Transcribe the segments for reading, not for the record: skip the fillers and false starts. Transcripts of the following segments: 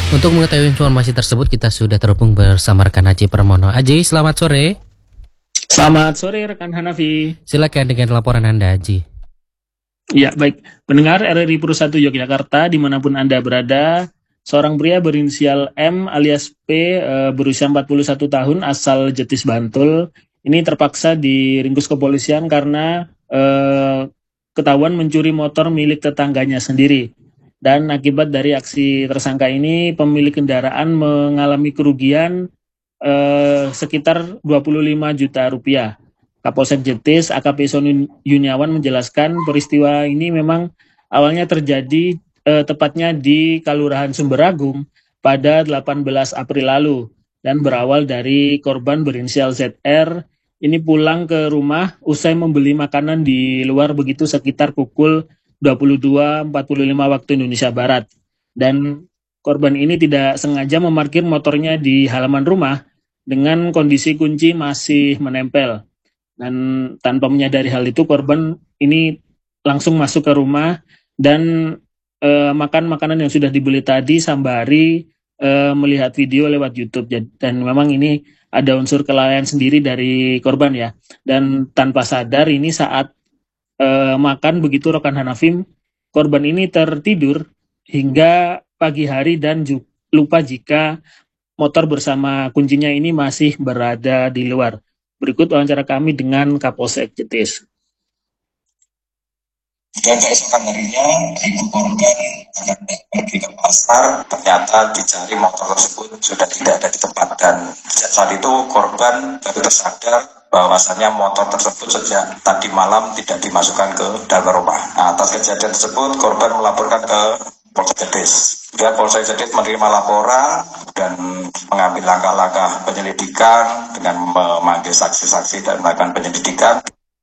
Untuk mengetahui informasi tersebut kita sudah terhubung bersama rekan Aji Permono. Aji, selamat sore. Selamat sore rekan Hanafi. Silakan dengan laporan Anda, Aji. Ya, baik. Pendengar RRI Pro 1 Yogyakarta, dimanapun Anda berada, seorang pria berinisial M alias P berusia 41 tahun asal Jetis, Bantul, ini terpaksa diringkus kepolisian karena ketahuan mencuri motor milik tetangganya sendiri. Dan akibat dari aksi tersangka ini, pemilik kendaraan mengalami kerugian sekitar 25 juta rupiah. Kapolsek Jetis AKP Sony Yuniawan menjelaskan peristiwa ini memang awalnya terjadi tepatnya di Kelurahan Sumberagung pada 18 April lalu dan berawal dari korban berinisial ZR ini pulang ke rumah usai membeli makanan di luar begitu sekitar pukul 22.45 waktu Indonesia Barat. Dan korban ini tidak sengaja memarkir motornya di halaman rumah dengan kondisi kunci masih menempel. Dan tanpa menyadari hal itu, korban ini langsung masuk ke rumah dan makan makanan yang sudah dibeli tadi sembari melihat video lewat YouTube. Dan memang ini ada unsur kelalaian sendiri dari korban ya. Dan tanpa sadar ini saat makan begitu rekan Hanafim, korban ini tertidur hingga pagi hari dan lupa jika motor bersama kuncinya ini masih berada di luar. Berikut wawancara kami dengan Kapolsek Jetis. Dan keesokan harinya, ibu korban akan pergi ke pasar, ternyata dicari motor tersebut sudah tidak ada di tempat. Dan sejak saat itu korban baru tersadar bahwasannya motor tersebut sejak tadi malam tidak dimasukkan ke dalam rumah. Nah, atas kejadian tersebut, korban melaporkan ke Polsek Jetis. Kemudian Polsek Jetis menerima laporan dan mengambil langkah-langkah penyelidikan dengan memanggil saksi-saksi dan melakukan penyelidikan.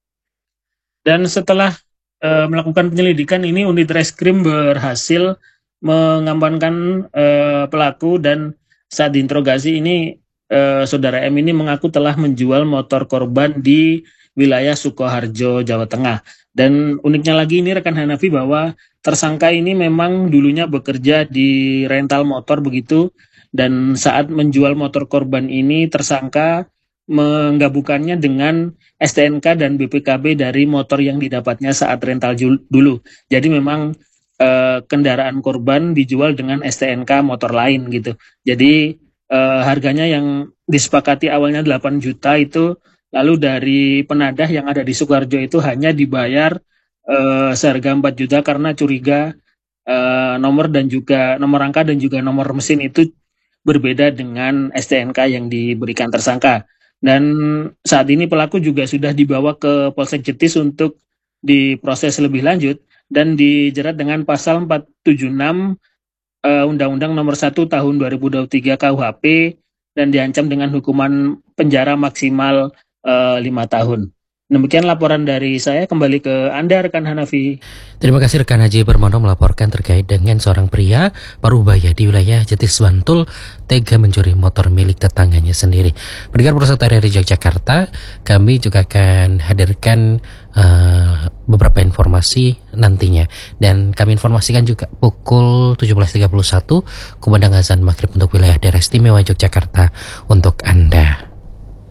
Dan setelah melakukan penyelidikan ini, unit reskrim berhasil mengamankan pelaku dan saat diinterogasi ini saudara M ini mengaku telah menjual motor korban di wilayah Sukoharjo, Jawa Tengah. Dan uniknya lagi ini rekan Hanafi bahwa tersangka ini memang dulunya bekerja di rental motor begitu, dan saat menjual motor korban ini tersangka menggabungkannya dengan STNK dan BPKB dari motor yang didapatnya saat rental dulu. Jadi memang kendaraan korban dijual dengan STNK motor lain gitu. Jadi harganya yang disepakati awalnya 8 juta itu, lalu dari penadah yang ada di Sukoharjo itu hanya dibayar seharga 4 juta karena curiga nomor rangka dan juga nomor mesin itu berbeda dengan STNK yang diberikan tersangka. Dan saat ini pelaku juga sudah dibawa ke Polsek Jetis untuk diproses lebih lanjut dan dijerat dengan pasal 476 Undang-Undang Nomor 1 Tahun 2023 KUHP dan diancam dengan hukuman penjara maksimal 5 tahun. Demikian laporan dari saya, kembali ke Anda rekan Hanafi. Terima kasih rekan Haji Permono melaporkan terkait dengan seorang pria Parubaya di wilayah Jetis, Bantul tega mencuri motor milik tetangganya sendiri. Pendengar peserta dari Yogyakarta, kami juga akan hadirkan beberapa informasi nantinya, dan kami informasikan juga pukul 17.31 kumandang azan maghrib untuk wilayah daerah istimewa Yogyakarta untuk Anda.